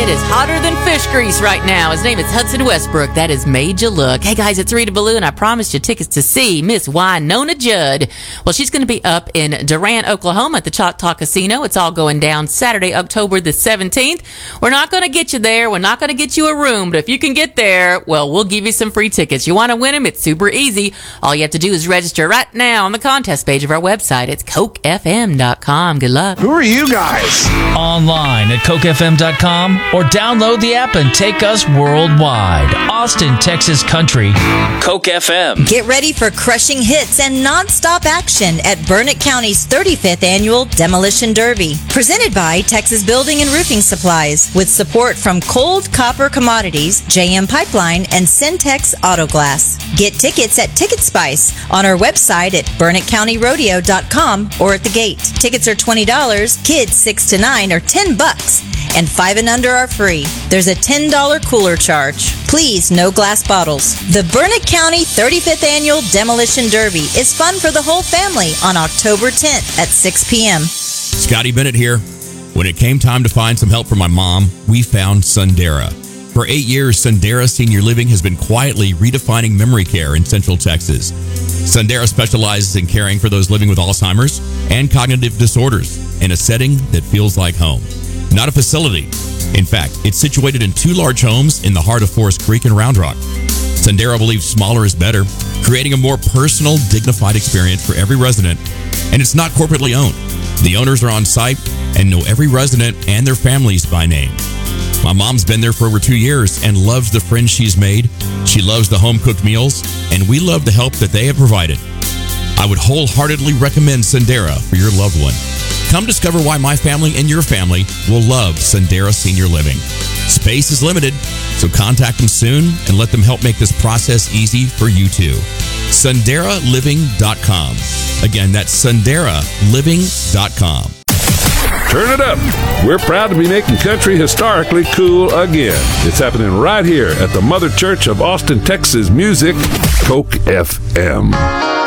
It is hotter than fish grease right now. His name is Hudson Westbrook. That has made you look. Hey, guys, it's Rita Ballou, and I promised you tickets to see Miss Wynonna Judd. Well, she's going to be up in Durant, Oklahoma at the Choctaw Casino. It's all going down Saturday, October the 17th. We're not going to get you there. We're not going to get you a room, but if you can get there, well, we'll give you some free tickets. You want to win them? It's super easy. All you have to do is register right now on the contest page of our website. It's cokefm.com. Good luck. Who are you guys? Online at cokefm.com or download the app and take us worldwide. Austin, Texas country. Coke FM. Get ready for crushing hits and nonstop action at Burnett County's 35th Annual Demolition Derby. Presented by Texas Building and Roofing Supplies with support from Cold Copper Commodities, JM Pipeline, and Syntex Auto Glass. Get tickets at Ticket Spice on our website at BurnettCountyRodeo.com or at the gate. Tickets are $20, kids 6 to 9 are $10, and 5 and under are free. There's a $10 cooler charge. Please, no glass bottles. The Burnett County 35th Annual Demolition Derby is fun for the whole family on October 10th at 6 p.m. Scotty Bennett here. When it came time to find some help for my mom, we found Sundera. For 8 years, Sundera Senior Living has been quietly redefining memory care in Central Texas. Sundera specializes in caring for those living with Alzheimer's and cognitive disorders in a setting that feels like home, not a facility. In fact, it's situated in 2 large homes in the heart of Forest Creek and Round Rock. Sundera believes smaller is better, creating a more personal, dignified experience for every resident, and it's not corporately owned. The owners are on site and know every resident and their families by name. My mom's been there for over 2 years and loves the friends she's made. She loves the home-cooked meals, and we love the help that they have provided. I would wholeheartedly recommend Sundera for your loved one. Come discover why my family and your family will love Sundera Senior Living. Space is limited, so contact them soon and let them help make this process easy for you too. SunderaLiving.com. Again, that's SunderaLiving.com. Turn it up. We're proud to be making country historically cool again. It's happening right here at the Mother Church of Austin, Texas Music, Coke FM.